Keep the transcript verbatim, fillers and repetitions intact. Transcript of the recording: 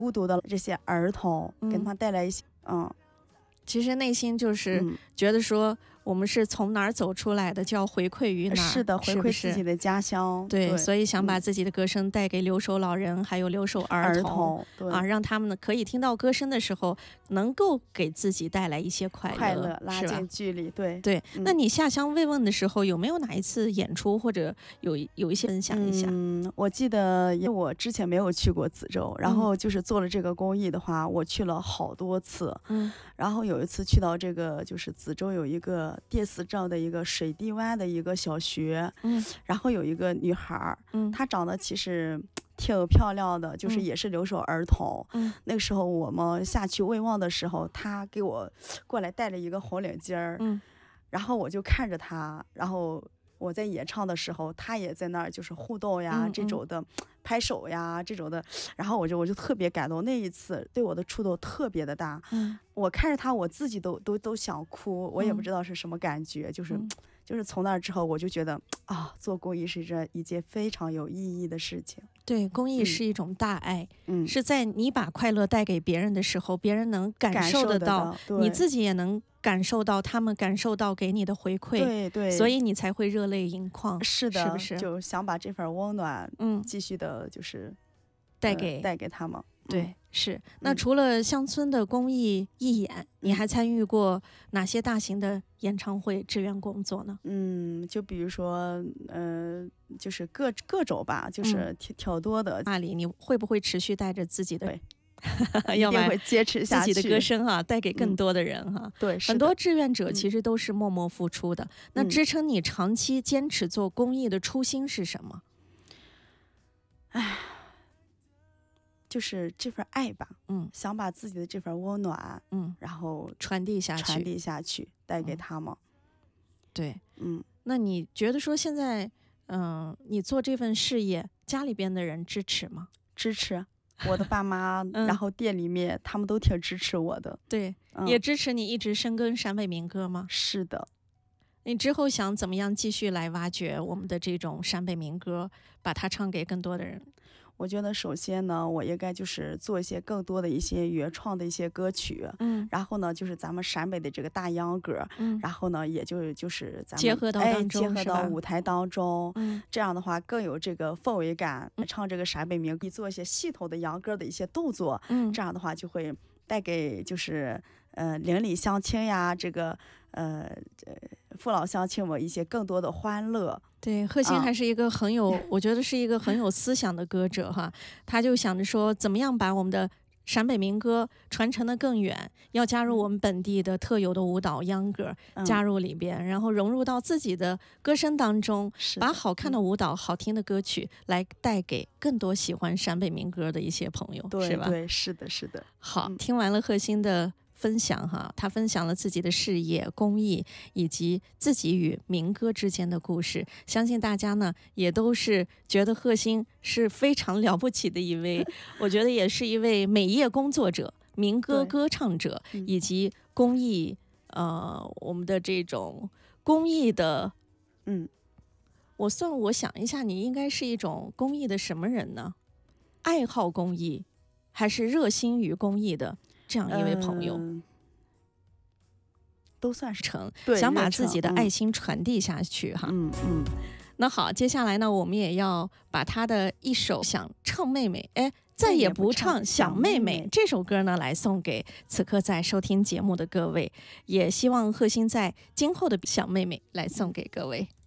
孤独的这些儿童， 嗯、 给他们带来一些嗯。 其实内心就是觉得说，我们是从哪儿走出来的，就要回馈于哪儿。 是的，回馈自己的家乡。 对， 对， 所以想把自己的歌声带给留守老人，嗯、还有留守儿童， 儿童啊，让他们呢可以听到歌声的时候，能够给自己带来一些快乐， 快乐拉近距离。对对、 嗯。 那你下乡慰问的时候，有没有哪一次演出或者有有一些分享一下？ 嗯，我记得，因为我之前没有去过梓州，然后就是做了这个公益的话，我去了好多次。 嗯， 然后有一次去到这个就是梓州有一个碉寺镇的一个水地湾的一个小学， 嗯， 然后有一个女孩， 嗯， 她长得其实挺漂亮的，就是也是留守儿童。 嗯， 那个时候我们下去慰问的时候，她给我过来戴了一个红领巾儿， 嗯， 然后我就看着她，然后我在演唱的时候，她也在那儿就是互动呀， 嗯嗯、 这种的拍手呀，这种的，然后我就我就特别感动，那一次对我的触动特别的大。 嗯， 我看着她，我自己都都都想哭，我也不知道是什么感觉，嗯、就是。就是从那之后，我就觉得啊，做公益是这一件非常有意义的事情。 对，公益是一种大爱， 嗯， 是在你把快乐带给别人的时候，别人能感受得到， 得到你自己也能感受到，他们感受到给你的回馈， 对对， 所以你才会热泪盈眶。 是的， 是不是？ 就想把这份温暖， 嗯， 继续的，就是带给、 呃、带给他们。 对， 嗯、 是。那除了乡村的公益义演、嗯，你还参与过哪些大型的演唱会志愿工作呢？ 嗯，就比如说，呃，就是各各种吧，就是挺挺多的。 那里你会不会持续带着自己的？ 对， 要一定会坚持下去自己的歌声哈、啊，带给更多的人哈、啊嗯。对， 很多志愿者其实都是默默付出的。 嗯、 那支撑你长期坚持做公益的初心是什么？ 唉。就是这份爱吧， 嗯， 想把自己的这份温暖， 嗯， 然后传递下去， 传递下去，带给他们。嗯、 对， 嗯， 那你觉得说现在，嗯、呃，你做这份事业，家里边的人支持吗？ 支持，我的爸妈，嗯、然后店里面他们都挺支持我的。 对、 嗯， 也支持你一直深耕陕北民歌吗？ 是的。 你之后想怎么样继续来挖掘我们的这种陕北民歌，把它唱给更多的人？ 我觉得首先呢，我应该就是做一些更多的一些原创的一些歌曲， 嗯， 然后呢，就是咱们陕北的这个大秧歌， 嗯， 然后呢，也就就是咱们结合到当中， 哎、结合到舞台当中， 嗯， 这样的话更有这个氛围感，嗯、唱这个陕北民歌，做一些系统的秧歌的一些动作， 嗯， 这样的话就会带给就是呃邻里乡亲呀，这个呃父老乡亲们一些更多的欢乐。 对，贺鑫还是一个很有、嗯，我觉得是一个很有思想的歌者哈。他就想着说，怎么样把我们的陕北民歌传承的更远，要加入我们本地的特有的舞蹈秧歌， 嗯、 加入里边，然后融入到自己的歌声当中，把好看的舞蹈、嗯、好听的歌曲来带给更多喜欢陕北民歌的一些朋友， 对是吧？ 对，是的，是的。 好， 嗯、 听完了贺鑫的分享哈，他分享了自己的事业、公益以及自己与民歌之间的故事。相信大家呢也都是觉得贺鑫是非常了不起的一位，我觉得也是一位美业工作者、民歌歌唱者，以及公益呃我们的这种公益的， 嗯， 我算我想一下，你应该是一种公益的什么人呢？爱好公益，还是热心于公益的？这样一位朋友、 呃、都算是成， 对， 想把自己的爱心传递下去、嗯、哈。 嗯嗯。 那好，接下来呢，我们也要把他的一首《想唱妹妹》，哎，再也不唱想妹妹这首歌呢，来送给此刻在收听节目的各位，也希望贺鑫在今后的想妹妹来送给各位。